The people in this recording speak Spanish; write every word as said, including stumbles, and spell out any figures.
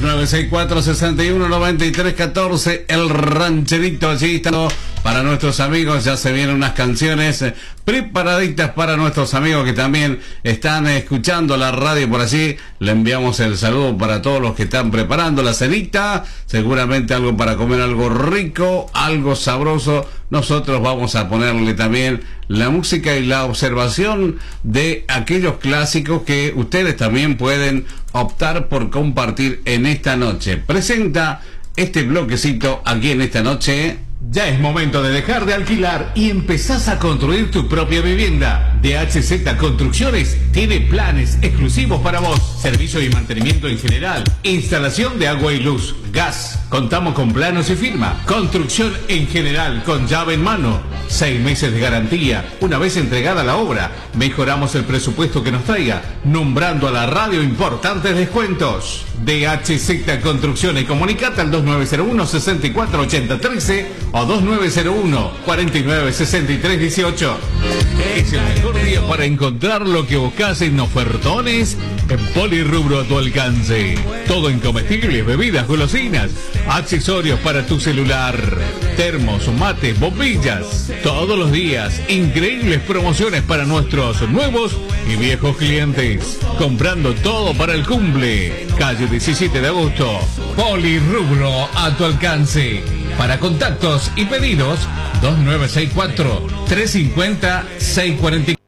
nueve seis cuatro, seis uno, nueve tres uno cuatro, el rancherito allí está para nuestros amigos. Ya se vienen unas canciones preparaditas para nuestros amigos que también están escuchando la radio por allí. Le enviamos el saludo para todos los que están preparando la cenita, seguramente algo para comer, algo rico, algo sabroso. Nosotros vamos a ponerle también la música y la observación de aquellos clásicos que ustedes también pueden optar por compartir en esta noche. Presenta este bloquecito aquí en esta noche. Ya es momento de dejar de alquilar y empezás a construir tu propia vivienda. D H Z Construcciones tiene planes exclusivos para vos. Servicio y mantenimiento en general. Instalación de agua y luz, gas. Contamos con planos y firma. Construcción en general con llave en mano. Seis meses de garantía. Una vez entregada la obra, mejoramos el presupuesto que nos traiga, nombrando a la radio importantes descuentos. D H Z Construcciones. Comunicate al dos nueve cero uno, seis cuatro ocho cero uno tres o dos nueve cero uno, cuatro nueve, seis tres uno ocho. Es el mejor día para encontrar lo que buscas en ofertones en Polirrubro a tu alcance. Todo en comestibles, bebidas, golosinas, accesorios para tu celular, termos, mates, bombillas. Todos los días, increíbles promociones para nuestros nuevos y viejos clientes. Comprando todo para el cumple. Calle diecisiete de agosto. Polirrubro a tu alcance. Para contactos y pedidos, dos nueve seis cuatro, tres cinco cero, seis cuatro cuatro.